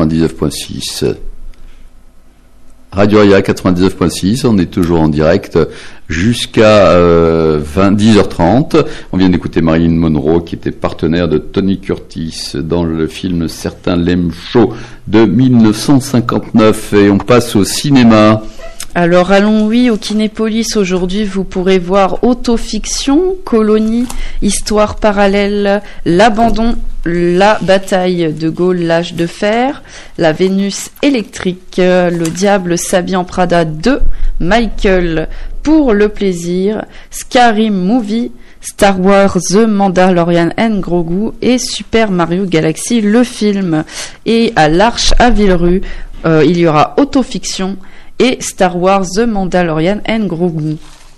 99.6. Radio Aria 99.6, on est toujours en direct jusqu'à 10h30. On vient d'écouter Marilyn Monroe qui était partenaire de Tony Curtis dans le film Certains l'aiment chaud de 1959 et on passe au cinéma. Alors allons au Kinépolis aujourd'hui, vous pourrez voir Autofiction, Colonie, Histoire parallèle, L'abandon, La bataille de Gaulle, l'âge de fer, La Vénus électrique, Le diable s'habille en Prada 2, Michael pour le plaisir, Scary Movie, Star Wars The Mandalorian and Grogu et Super Mario Galaxy le film. Et à l'Arche à Villerue, il y aura Autofiction et Star Wars The Mandalorian and Grogu.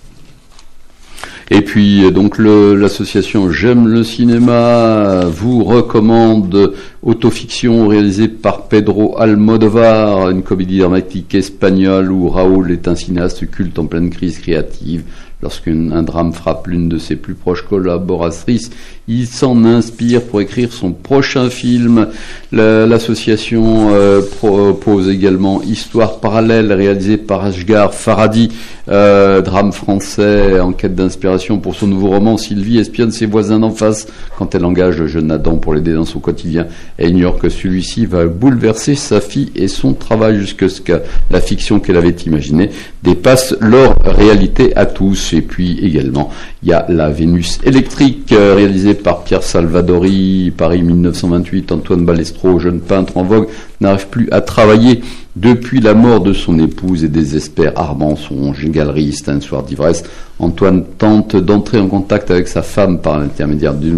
Et puis donc l'association J'aime le cinéma vous recommande Autofiction réalisée par Pedro Almodóvar, une comédie dramatique espagnole où Raoul est un cinéaste culte en pleine crise créative. Lorsqu'un drame frappe l'une de ses plus proches collaboratrices, il s'en inspire pour écrire son prochain film. L'association propose également Histoire parallèle réalisée par Asghar Farhadi, drame français en quête d'inspiration pour son nouveau roman. Sylvie espionne ses voisins d'en face quand elle engage le jeune Adam pour l'aider dans son quotidien. Elle ignore que celui-ci va bouleverser sa fille et son travail jusqu'à ce que la fiction qu'elle avait imaginée dépasse leur réalité à tous. Et puis également, il y a La Vénus électrique, réalisée par Pierre Salvadori, Paris 1928. Antoine Balestro, jeune peintre en vogue, n'arrive plus à travailler depuis la mort de son épouse et désespère ardent son galeriste. Un soir d'ivresse, Antoine tente d'entrer en contact avec sa femme par l'intermédiaire d'une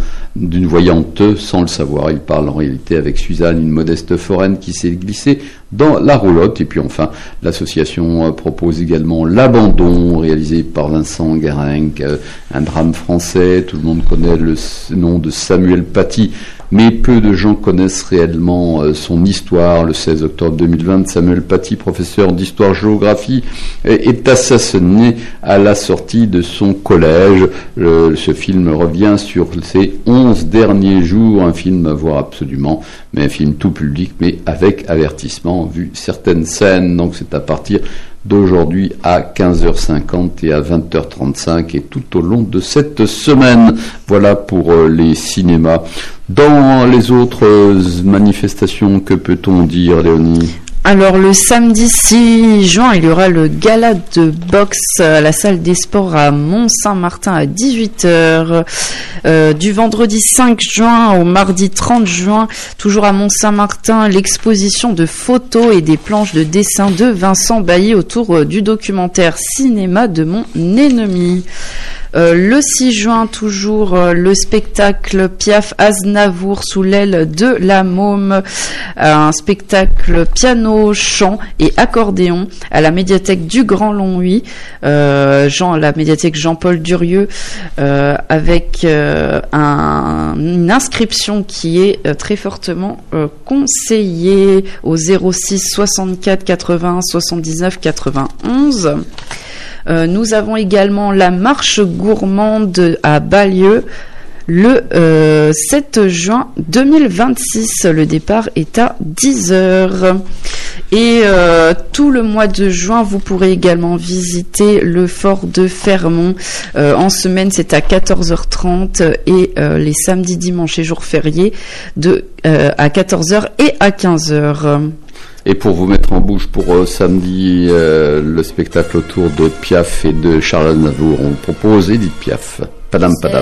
voyante sans le savoir. Il parle en réalité avec Suzanne, une modeste foraine qui s'est glissée dans la roulotte. Et puis enfin, l'association propose également L'abandon, réalisé par Vincent Guérinck, un drame français. Tout le monde connaît le nom de Samuel Paty, mais peu de gens connaissent réellement son histoire. Le 16 octobre 2020, Samuel Paty, professeur d'histoire-géographie, est assassiné à la sortie de son collège. Ce film revient sur ses 11 derniers jours, un film à voir absolument, mais un film tout public, mais avec avertissement, vu certaines scènes. Donc c'est à partir d'aujourd'hui à 15h50 et à 20h35 et tout au long de cette semaine. Voilà pour les cinémas. Dans les autres manifestations, que peut-on dire, Léonie ? Alors le samedi 6 juin, il y aura le gala de boxe à la salle des sports à Mont-Saint-Martin à 18h. Du vendredi 5 juin au mardi 30 juin, toujours à Mont-Saint-Martin, l'exposition de photos et des planches de dessin de Vincent Bailly autour du documentaire Cinéma de mon ennemi. Le 6 juin, toujours le spectacle Piaf Aznavour sous l'aile de la Môme, un spectacle piano, chant et accordéon à la médiathèque du Grand Longwy, la médiathèque Jean-Paul Durieux, avec une inscription qui est très fortement conseillée au 06 64 80 79 91. Nous avons également la marche gourmande à Balieu le 7 juin 2026. Le départ est à 10h. Et tout le mois de juin, vous pourrez également visiter le fort de Fermont. En semaine, c'est à 14h30 et les samedis, dimanches et jours fériés à 14h et à 15h. Et pour vous mettre en bouche pour samedi, le spectacle autour de Piaf et de Charles Aznavour, on propose Edith Piaf. Padam padam.